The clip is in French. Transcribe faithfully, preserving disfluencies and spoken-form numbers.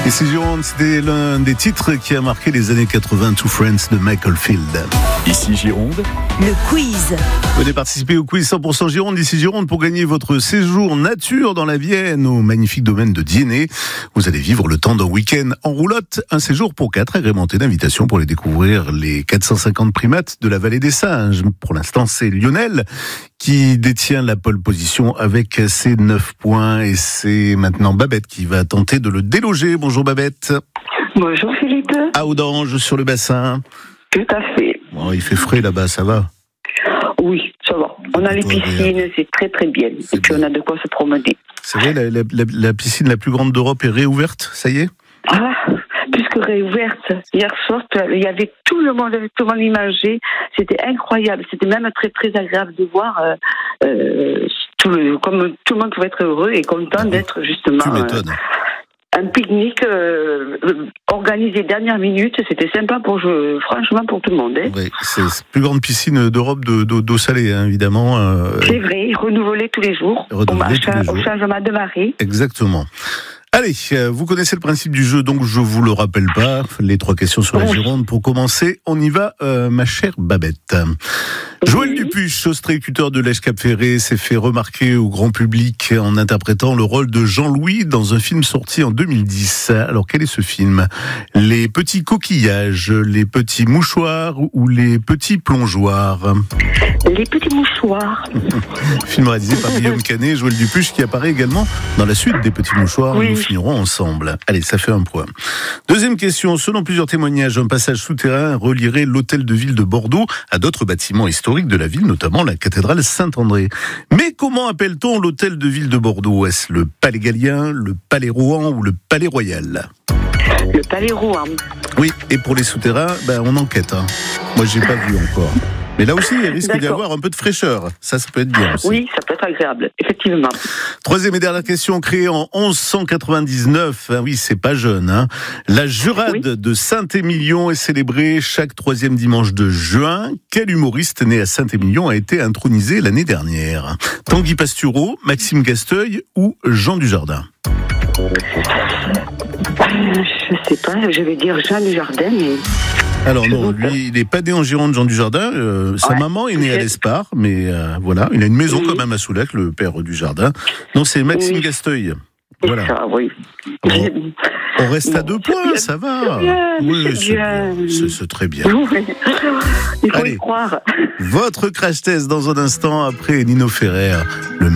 Ici Gironde, c'était l'un des titres qui a marqué les années quatre-vingts, Two Friends de Michael Field. Ici Gironde, le quiz. Venez participer au quiz cent pour cent Gironde, ici Gironde, pour gagner votre séjour nature dans la Vienne, au magnifique domaine de Diennet. Vous allez vivre le temps d'un week-end en roulotte, un séjour pour quatre, agrémenté d'invitations pour aller découvrir les quatre cent cinquante primates de la vallée des singes. Pour l'instant, c'est Lionel qui détient la pole position avec ses neuf points, et c'est maintenant Babette qui va tenter de le déloger. Bonjour Babette. Bonjour Philippe. À Audange, sur le bassin. Tout à fait. Bon, il fait frais là-bas, ça va? Oui, ça va. On a les piscines, c'est très très bien. Et puis on a de quoi se promener. C'est vrai, la, la, la, la piscine la plus grande d'Europe est réouverte, ça y est? Ah, plus que réouverte. Hier soir, il y avait tout le monde, tout le monde imagé. C'était incroyable. C'était même très très agréable de voir euh, euh, tout le, comme tout le monde pouvait être heureux et content mmh. d'être justement. Tu m'étonnes. Euh, Un pique-nique euh, organisé dernière minute, c'était sympa pour jouer, franchement pour tout le monde. Hein. Oui, c'est la plus grande piscine d'Europe de, de, d'eau salée, hein, évidemment. Euh, c'est vrai, renouvelée tous les jours, renouvelée au, tous les jours. au changement de marée. Exactement. Allez, vous connaissez le principe du jeu, donc je vous le rappelle pas. Les trois questions sur la Gironde. Pour commencer, on y va, euh, ma chère Babette. Oui. Joël Dupuche, ostréiculteur de Lège-Cap-Ferré, s'est fait remarquer au grand public en interprétant le rôle de Jean-Louis dans un film sorti en deux mille dix. Alors, quel est ce film? Les petits coquillages, les petits mouchoirs ou les petits plongeoirs? Les petits mouchoirs. Film réalisé par Guillaume Canet, Joël Dupuche, qui apparaît également dans la suite des petits mouchoirs. Oui. Nous finirons ensemble. Allez, ça fait un point. Deuxième question. Selon plusieurs témoignages, un passage souterrain relierait l'hôtel de ville de Bordeaux à d'autres bâtiments historiques de la ville, notamment la cathédrale Saint-André. Mais comment appelle-t-on l'hôtel de ville de Bordeaux? Est-ce le Palais Gallien, le Palais Rohan ou le Palais Royal? Le Palais Rohan. Oui, et pour les souterrains, ben, on enquête. Hein. Moi, j'ai pas vu encore. Mais là aussi, il risque d'y avoir un peu de fraîcheur. Ça, ça peut être bien aussi. Oui, ça peut être agréable, effectivement. Troisième et dernière question, créée en onze cent quatre-vingt-dix-neuf. Ah oui, c'est pas jeune, hein. La Jurade oui. de Saint-Émilion est célébrée chaque troisième dimanche de juin. Quel humoriste né à Saint-Émilion a été intronisé l'année dernière? Tanguy Pastureau, Maxime Gasteuil ou Jean Dujardin? Je sais pas, je vais dire Jean Dujardin, mais... Alors non, lui, il n'est pas né en Gironde, Jean Dujardin. Euh, sa ouais, maman est née à l'Espar, mais euh, voilà, il a une maison oui. quand même à Soulac, le père Dujardin. Non, c'est Maxime oui. Gasteuil. Voilà. Ça, oui. On, on reste bon, à deux points, bien, ça va. Bien, oui, c'est, bien. C'est, c'est très bien. Oui. Il faut Allez, y croire. Votre crash test dans un instant après Nino Ferrer. Le